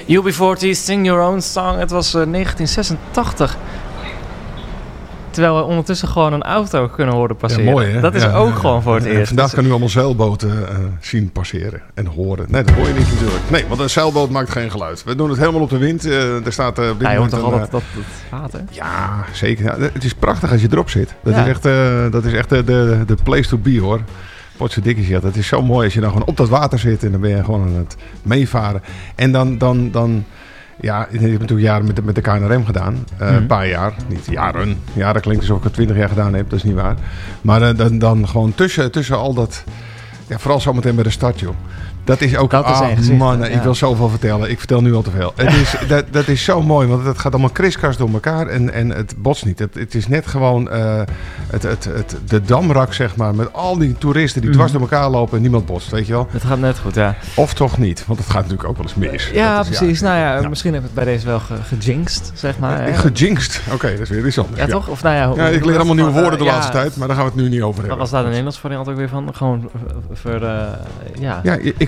UB40, Sing Your Own Song. Het was 1986. Terwijl we ondertussen gewoon een auto kunnen horen passeren. Ja, mooi, hè? Dat is ook gewoon voor het eerst. Vandaag kan u allemaal zeilboten zien passeren en horen. Nee, dat hoor je niet natuurlijk. Nee, want een zeilboot maakt geen geluid. We doen het helemaal op de wind. Er staat op dit je hoort moment toch altijd dat water? Ja, zeker. Ja, het is prachtig als je erop zit. Dat is echt de place to be, hoor. Potverdikkie, ja, dat is zo mooi als je dan gewoon op dat water zit en dan ben je gewoon aan het meevaren. En dan ja, ik heb natuurlijk jaren met de KNRM gedaan. Een paar jaar, niet jaren. Jaren klinkt alsof ik het 20 jaar gedaan heb, dat is niet waar. Maar dan gewoon tussen al dat, ja, vooral zometeen bij de start, joh. Dat is ook, ik wil zoveel vertellen. Ik vertel nu al te veel. Dat is zo mooi, want het gaat allemaal kriskras door elkaar en het botst niet. Het is net gewoon de damrak, zeg maar, met al die toeristen die dwars door elkaar lopen en niemand botst, weet je wel. Het gaat net goed, ja. Of toch niet, want het gaat natuurlijk ook wel eens mis. Ja, precies. Misschien heb ik het bij deze wel gejinxed, zeg maar. Gejinxed? Oké, dat is weer iets anders. Ja, toch? Of, ik leer allemaal nieuwe woorden de laatste tijd, maar daar gaan we het nu niet over hebben. Wat was daar de Nederlandse variant ook weer van? Gewoon